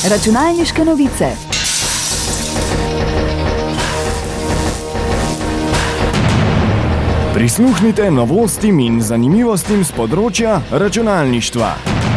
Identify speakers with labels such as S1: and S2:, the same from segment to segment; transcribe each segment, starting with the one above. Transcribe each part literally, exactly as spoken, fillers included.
S1: Računalniške novice.
S2: Prisluhnite novostim in zanimivostim z področja računalništva.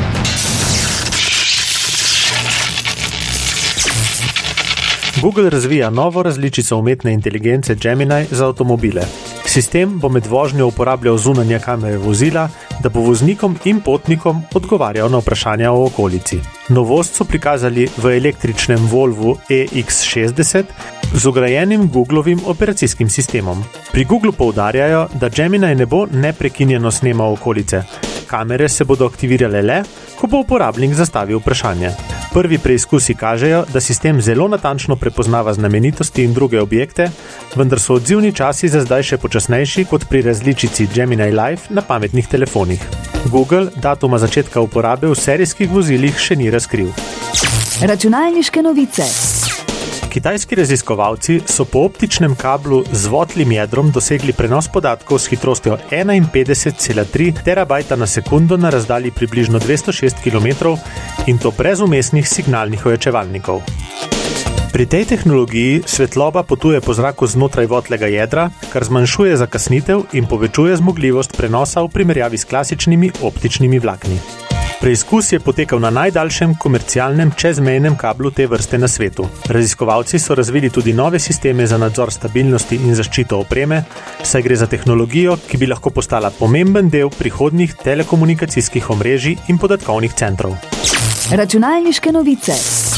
S3: Google razvija novo različico umetne inteligence Gemini za avtomobile. Sistem bo med vožnjo uporabljal zunanje kamere vozila, da bo voznikom in potnikom odgovarjal na vprašanja o okolici. Novost so prikazali v električnem Volvu E X šestdeset z vgrajenim Googlovim operacijskim sistemom. Pri Googlu poudarjajo, da Gemini ne bo neprekinjeno snemal okolice. Kamere se bodo aktivirale le, ko bo uporabnik zastavil vprašanje. Prvi preizkusi kažejo, da sistem zelo natančno prepoznava znamenitosti in druge objekte, vendar so odzivni časi za zdaj še počasnejši kot pri različici Gemini Live na pametnih telefonih. Google datuma začetka uporabe v serijskih vozilih še ni razkril.
S1: Računalniške novice.
S3: Kitajski raziskovalci so po optičnem kablu z votlim jedrom dosegli prenos podatkov s hitrostjo enainpetdeset cela tri terabajta na sekundo na razdalji približno dvesto šest kilometrov in to brez vmesnih signalnih ojačevalnikov. Pri tej tehnologiji svetloba potuje po zraku znotraj votlega jedra, kar zmanjšuje zakasnitev in povečuje zmogljivost prenosa v primerjavi s klasičnimi optičnimi vlakni. Preizkus je potekal na najdaljšem komercialnem čezmejnem kablu te vrste na svetu. Raziskovalci so razvili tudi nove sisteme za nadzor stabilnosti in zaščito opreme, saj gre za tehnologijo, ki bi lahko postala pomemben del prihodnjih telekomunikacijskih omrežij in podatkovnih centrov.
S1: Računalniške novice.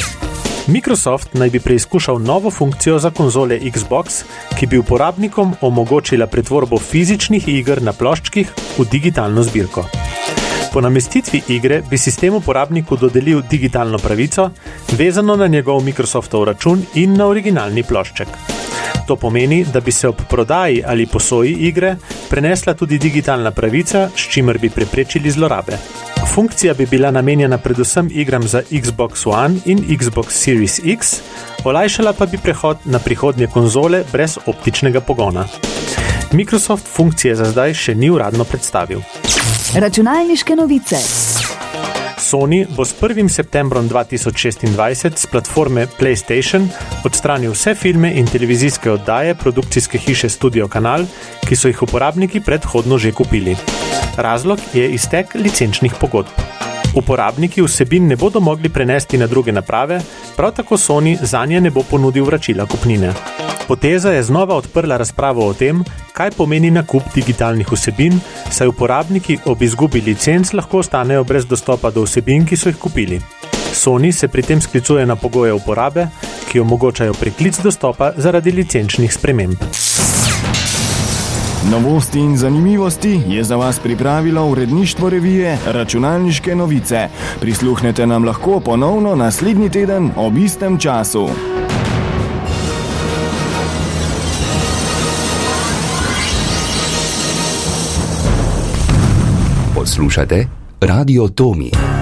S3: Microsoft naj bi preizkušal novo funkcijo za konzole Xbox, ki bi uporabnikom omogočila pretvorbo fizičnih iger na ploščkih v digitalno zbirko. Po namestitvi igre bi sistem uporabniku dodelil digitalno pravico, vezano na njegov Microsoftov račun in na originalni plošček. To pomeni, da bi se ob prodaji ali posoji igre prenesla tudi digitalna pravica, s čimer bi preprečili zlorabe. Funkcija bi bila namenjena predvsem igram za Xbox One in Xbox Series X, olajšala pa bi prehod na prihodnje konzole brez optičnega pogona. Microsoft funkcije za zdaj še ni uradno predstavil.
S1: Računalniške novice.
S3: Sony bo s prvim septembrom dva tisoč šestindvajset s platforme PlayStation odstranil vse filme in televizijske oddaje produkcijske hiše Studio Kanal, ki so jih uporabniki predhodno že kupili. Razlog je iztek licenčnih pogodb. Uporabniki vsebin ne bodo mogli prenesti na druge naprave, prav tako Sony zanje ne bo ponudil vračila kupnine. Poteza je znova odprla razpravo o tem, kaj pomeni nakup digitalnih vsebin, saj uporabniki ob izgubi licenc lahko ostanejo brez dostopa do vsebin, ki so jih kupili. Sony se pri tem sklicuje na pogoje uporabe, ki omogočajo preklic dostopa zaradi licenčnih sprememb.
S2: Novosti in zanimivosti je za vas pripravilo uredništvo revije Računalniške novice. Prisluhnete nam lahko ponovno naslednji teden ob istem času.
S4: Poslušate Radio Tomi.